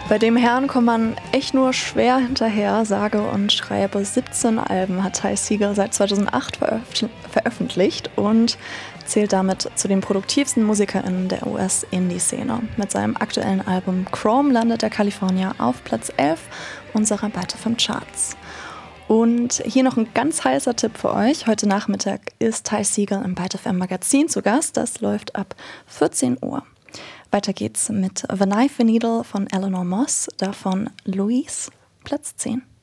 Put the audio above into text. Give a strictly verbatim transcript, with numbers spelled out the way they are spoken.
Bei dem Herrn kommt man echt nur schwer hinterher. Sage und schreibe siebzehn Alben hat Ty Segall seit zweitausendacht veröf- veröffentlicht und zählt damit zu den produktivsten MusikerInnen der U S-Indie-Szene. Mit seinem aktuellen Album Chrome landet der Kalifornier auf Platz elf unserer Byte F M Charts. Und hier noch ein ganz heißer Tipp für euch. Heute Nachmittag ist Ty Segall im Byte F M Magazin zu Gast. Das läuft ab vierzehn Uhr. Weiter geht's mit The Knife, The Needle von Eleanor Moss, davon Louise, Platz zehn.